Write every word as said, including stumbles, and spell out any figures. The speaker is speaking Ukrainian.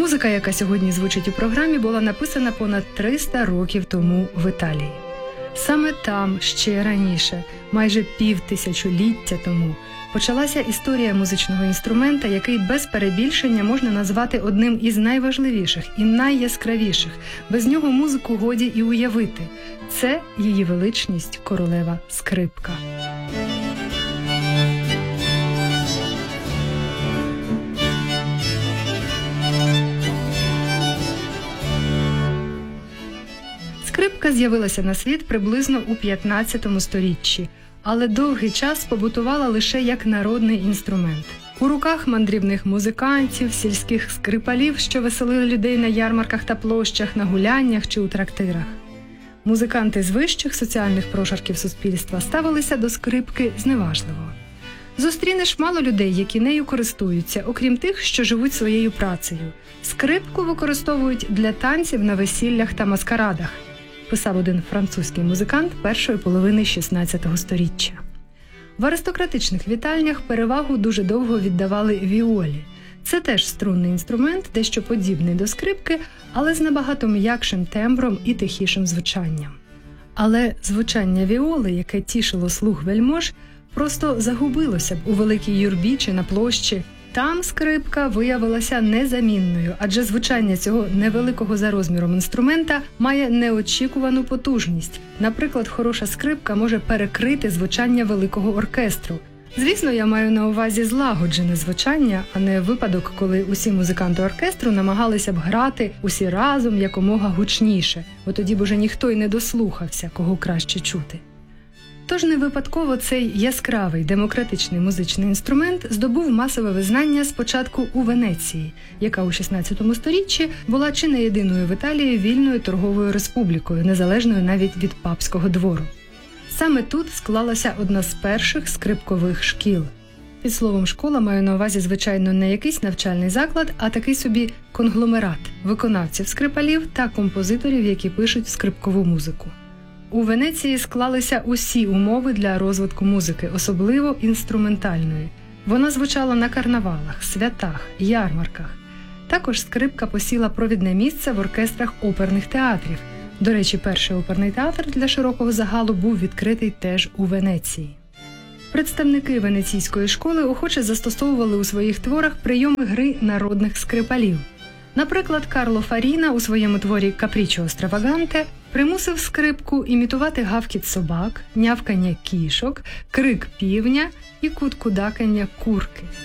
Музика, яка сьогодні звучить у програмі, була написана понад триста років тому в Італії. Саме там, ще раніше, майже півтисячоліття тому, почалася історія музичного інструмента, який без перебільшення можна назвати одним із найважливіших і найяскравіших. Без нього музику годі і уявити. Це її величність королева скрипка. Скрипка з'явилася на світ приблизно у п'ятнадцятому сторіччі, але довгий час побутувала лише як народний інструмент. У руках мандрівних музикантів, сільських скрипалів, що веселили людей на ярмарках та площах, на гуляннях чи у трактирах. Музиканти з вищих соціальних прошарків суспільства ставилися до скрипки зневажливо. Зустрінеш мало людей, які нею користуються, окрім тих, що живуть своєю працею. Скрипку використовують для танців на весіллях та маскарадах, писав один французький музикант першої половини шістнадцятого сторіччя. В аристократичних вітальнях перевагу дуже довго віддавали віолі. Це теж струнний інструмент, дещо подібний до скрипки, але з набагато м'якшим тембром і тихішим звучанням. Але звучання віоли, яке тішило слух вельмож, просто загубилося б у великій юрбі чи на площі. Там скрипка виявилася незамінною, адже звучання цього невеликого за розміром інструмента має неочікувану потужність. Наприклад, хороша скрипка може перекрити звучання великого оркестру. Звісно, я маю на увазі злагоджене звучання, а не випадок, коли усі музиканти оркестру намагалися б грати усі разом якомога гучніше, бо тоді б уже ніхто й не дослухався, кого краще чути. Тож не випадково цей яскравий демократичний музичний інструмент здобув масове визнання спочатку у Венеції, яка у шістнадцятому сторіччі була чи не єдиною в Італії вільною торговою республікою, незалежною навіть від папського двору. Саме тут склалася одна з перших скрипкових шкіл. Під словом «школа» маю на увазі, звичайно, не якийсь навчальний заклад, а такий собі конгломерат виконавців-скрипалів та композиторів, які пишуть скрипкову музику. У Венеції склалися усі умови для розвитку музики, особливо інструментальної. Вона звучала на карнавалах, святах, ярмарках. Також скрипка посіла провідне місце в оркестрах оперних театрів. До речі, перший оперний театр для широкого загалу був відкритий теж у Венеції. Представники венеційської школи охоче застосовували у своїх творах прийоми гри народних скрипалів. Наприклад, Карло Фаріна у своєму творі «Капріччо страваганте» примусив скрипку імітувати гавкіт собак, нявкання кішок, крик півня і куткудакання курки.